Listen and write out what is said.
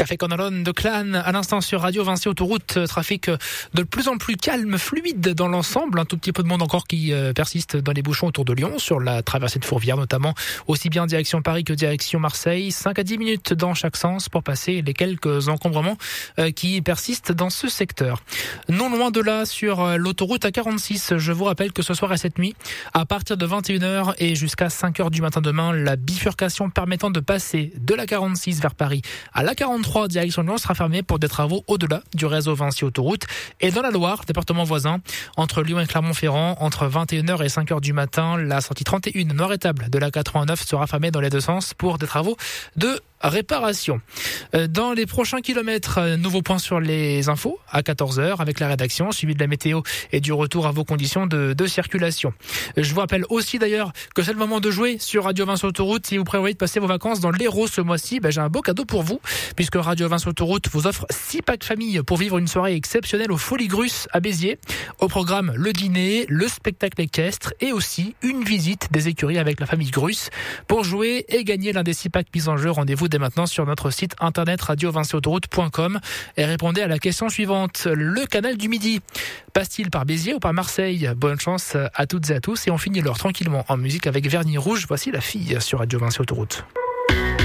Café Cornalone de Clan, à l'instant sur Radio Vinci Autoroute, trafic de plus en plus calme, fluide dans l'ensemble. Un tout petit peu de monde encore qui persiste dans les bouchons autour de Lyon, sur la traversée de Fourvière notamment, aussi bien direction Paris que direction Marseille. 5 à 10 minutes dans chaque sens pour passer les quelques encombrements qui persistent dans ce secteur. Non loin de là, sur l'autoroute A46, je vous rappelle que ce soir et cette nuit, à partir de 21h et jusqu'à 5h du matin demain, la bifurcation permettant de passer de la 46 vers Paris à la 43 direction Lyon sera fermée pour des travaux au-delà du réseau Vinci Autoroute. Et dans la Loire, département voisin, entre Lyon et Clermont-Ferrand, entre 21h et 5h du matin, la sortie 31 Noir-Étable de la 89 sera fermée dans les deux sens pour des travaux de réparation. Dans les prochains kilomètres, nouveau point sur les infos à 14h avec la rédaction, suivi de la météo et du retour à vos conditions de circulation. Je vous rappelle aussi d'ailleurs que c'est le moment de jouer sur Radio Vinci Autoroute. Si vous prévoyez de passer vos vacances dans l'Hérault ce mois-ci, j'ai un beau cadeau pour vous, puisque Radio Vinci Autoroute vous offre 6 packs famille pour vivre une soirée exceptionnelle au Folies Grusses à Béziers. Au programme, le dîner, le spectacle équestre et aussi une visite des écuries avec la famille Gruss. Pour jouer et gagner l'un des 6 packs mis en jeu, rendez-vous dès maintenant sur notre site internet radiovinciautoroute.com et répondez à la question suivante. Le canal du Midi passe-t-il par Béziers ou par Marseille? Bonne chance à toutes et à tous, et on finit l'heure tranquillement en musique avec Vernis Rouge. Voici La Fille sur Radio Vinci Autoroute.